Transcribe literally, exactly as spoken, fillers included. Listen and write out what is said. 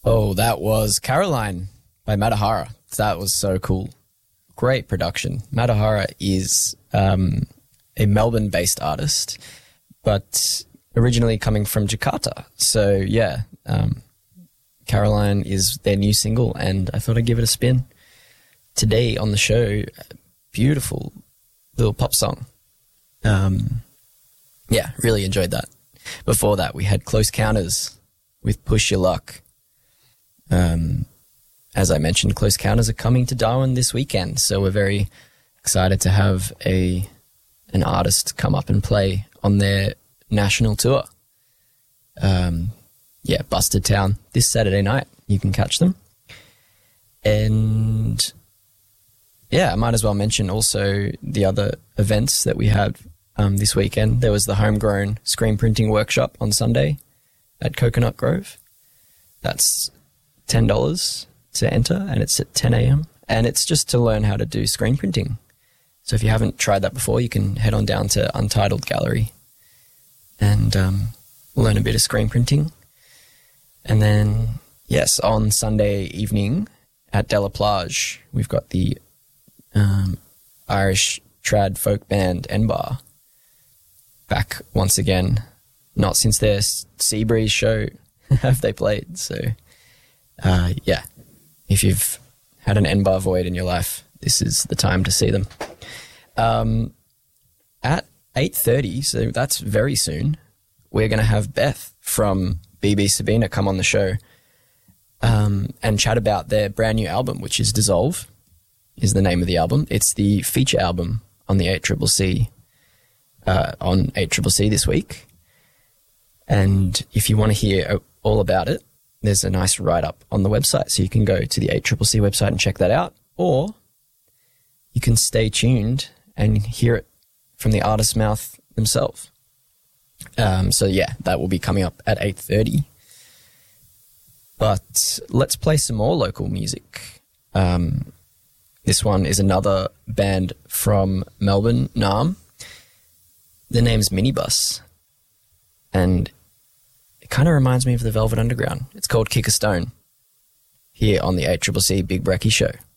Oh, that was Caroline by Matahara. That was so cool. Great production. Matahara is um, a Melbourne-based artist, but originally coming from Jakarta. So, yeah, um, Caroline is their new single, and I thought I'd give it a spin. Today on the show, beautiful little pop song. Um, yeah, really enjoyed that. Before that, we had Close Counters with Push Your Luck. Um, as I mentioned, Close Counters are coming to Darwin this weekend, so we're very excited to have a an artist come up and play on their national tour. Um, yeah, Busted Town this Saturday night. You can catch them. And yeah, I might as well mention also the other events that we had um, this weekend. There was the Homegrown Screen Printing Workshop on Sunday at Coconut Grove. That's ten dollars to enter, and it's at ten a.m. And it's just to learn how to do screen printing. So if you haven't tried that before, you can head on down to Untitled Gallery and um, learn a bit of screen printing. And then, yes, on Sunday evening at De La Plage, we've got the um, Irish trad folk band N-Bar back once again. Not since their Seabreeze show have they played. So, uh, yeah, if you've had an N-Bar void in your life, this is the time to see them. Um, at eight thirty, so that's very soon, we're going to have Beth from B B Sabina come on the show um, and chat about their brand new album, which is Dissolve, is the name of the album. It's the feature album on the eight C C C, uh, on eight C C C this week. And if you want to hear all about it, there's a nice write-up on the website, so you can go to the eight C C C website and check that out, or you can stay tuned and hear it from the artist's mouth themselves. Um, so, yeah, that will be coming up at eight thirty. But let's play some more local music. Um, this one is another band from Melbourne, Naarm. The name's Minibus, and it kind of reminds me of the Velvet Underground. It's called Kick a Stone, here on the eight C C C Big Brekkie Show.